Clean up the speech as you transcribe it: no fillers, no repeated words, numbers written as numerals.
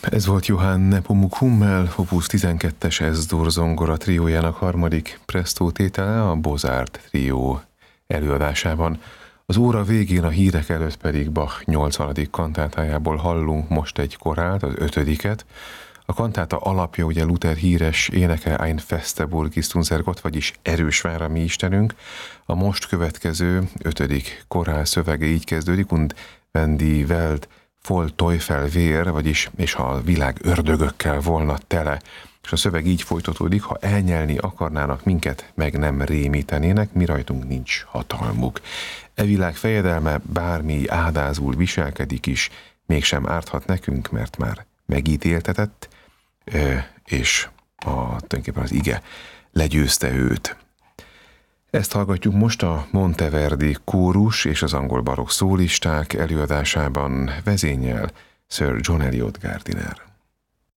Ez volt Johann Nepomuk Hummel, Opus 12-es S-dur zongora triójának harmadik presztó tétele a Beaux-Arts trió előadásában. Az óra végén a hírek előtt pedig Bach 80. kantátájából hallunk most egy korát, az 5. A kantáta alapja ugye Luther híres éneke Ein feste Burg ist unser Gott, vagyis erős vár a mi Istenünk. A most következő 5. korál szövege így kezdődik, und wenn die Welt voll Teufel wär, vagyis és ha a világ ördögökkel volna tele, és a szöveg így folytatódik, ha elnyelni akarnának minket, meg nem rémítenének, mi rajtunk nincs hatalmuk. E világ fejedelme bármi ádázul viselkedik is, mégsem árthat nekünk, mert már megítéltetett, és tulajdonképpen az ige legyőzte őt. Ezt hallgatjuk most a Monteverdi kórus és az angol barokk szólisták előadásában, vezénnyel Sir John Eliot Gardiner.